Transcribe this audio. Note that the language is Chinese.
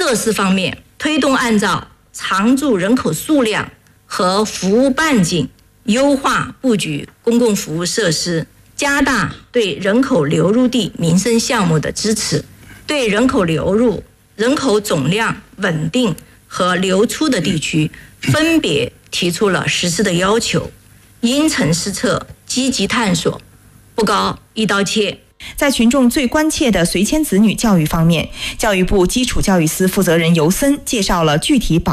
设施方面，推动按照常住人口数量和服务半径优化布局公共服务设施，加大对人口流入地民生项目的支持，对人口流入、人口总量稳定和流出的地区分别提出了实施的要求，因城施策，积极探索，不搞一刀切。 在群众最关切的随迁子女教育方面，教育部基础教育司负责人尤森介绍了具体保